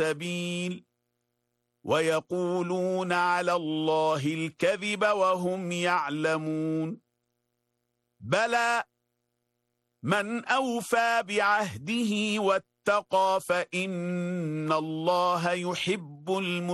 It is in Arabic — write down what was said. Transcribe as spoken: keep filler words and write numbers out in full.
السبيل ويقولون على الله الكذب وهم يعلمون بلى من أوفى بعهده واتقى فإن الله يحب المتقين